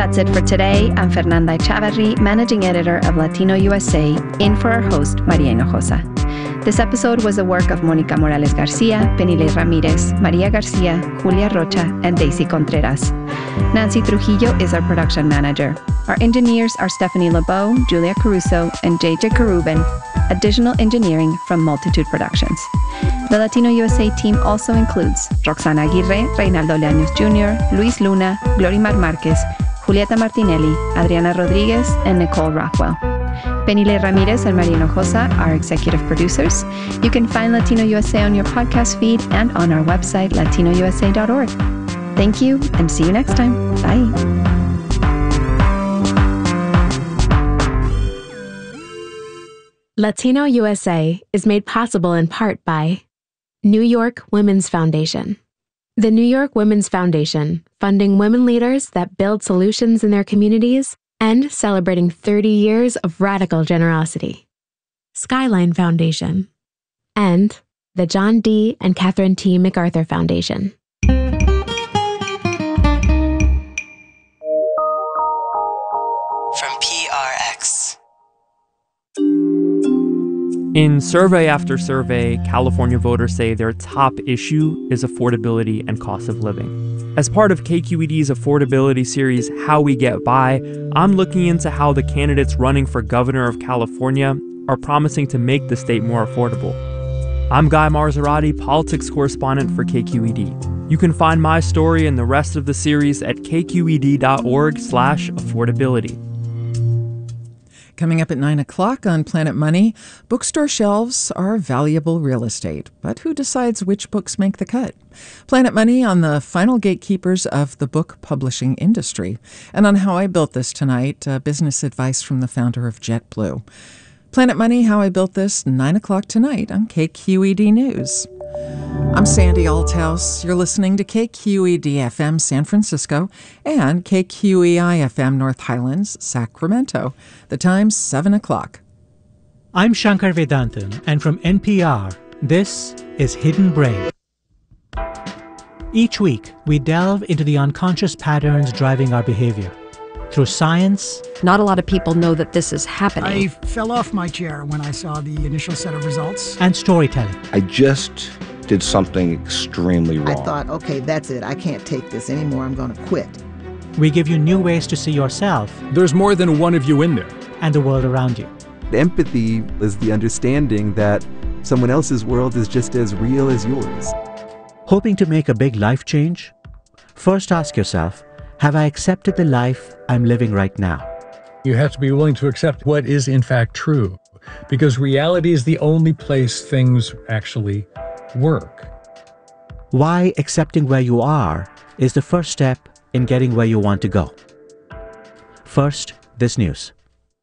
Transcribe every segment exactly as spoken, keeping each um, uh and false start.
That's it for today. I'm Fernanda Echavarri, Managing Editor of Latino U S A, in for our host, Maria Hinojosa. This episode was the work of Mónica Morales Garcia, Penile Ramirez, Maria Garcia, Julia Rocha, and Daisy Contreras. Nancy Trujillo is our production manager. Our engineers are Stephanie LeBeau, Julia Caruso, and J J Karubin. Additional engineering from Multitude Productions. The Latino U S A team also includes Roxana Aguirre, Reynaldo Leaños Junior, Luis Luna, Glorimar Marquez, Julieta Martinelli, Adriana Rodriguez, and Nicole Rothwell. Penile Ramirez and Maria Hinojosa are executive producers. You can find Latino U S A on your podcast feed and on our website, latino u s a dot org. Thank you, and see you next time. Bye. Latino U S A is made possible in part by New York Women's Foundation. The New York Women's Foundation, funding women leaders that build solutions in their communities and celebrating thirty years of radical generosity. Skyline Foundation. And the John D. and Catherine T. MacArthur Foundation. From P R X. In survey after survey, California voters say their top issue is affordability and cost of living. As part of K Q E D's affordability series, How We Get By, I'm looking into how the candidates running for governor of California are promising to make the state more affordable. I'm Guy Marzorati, politics correspondent for K Q E D. You can find my story and the rest of the series at k q e d dot org slash affordability. Coming up at nine o'clock on Planet Money, bookstore shelves are valuable real estate, but who decides which books make the cut? Planet Money on the final gatekeepers of the book publishing industry, and on how I built this tonight, uh, business advice from the founder of JetBlue. Planet Money, How I Built This, nine o'clock tonight on K Q E D News. I'm Sandy Althouse. You're listening to K Q E D F M San Francisco and K Q E I F M North Highlands, Sacramento. The time's seven o'clock. I'm Shankar Vedantam, and from N P R, this is Hidden Brain. Each week, we delve into the unconscious patterns driving our behavior. Through science... Not a lot of people know that this is happening. I fell off my chair when I saw the initial set of results. And storytelling. I just did something extremely wrong. I thought, okay, that's it. I can't take this anymore. I'm going to quit. We give you new ways to see yourself. There's more than one of you in there. And the world around you. Empathy is the understanding that someone else's world is just as real as yours. Hoping to make a big life change? First ask yourself, have I accepted the life I'm living right now? You have to be willing to accept what is in fact true, because reality is the only place things actually work. Why accepting where you are is the first step in getting where you want to go. First, this news.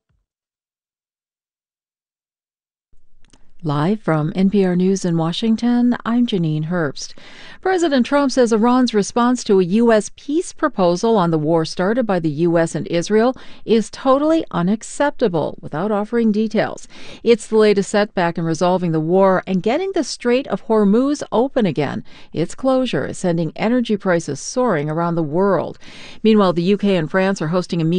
Live from N P R News in Washington, I'm Janine Herbst. President Trump says Iran's response to a U S peace proposal on the war started by the U S and Israel is totally unacceptable, without offering details. It's the latest setback in resolving the war and getting the Strait of Hormuz open again. Its closure is sending energy prices soaring around the world. Meanwhile, the U K and France are hosting a meeting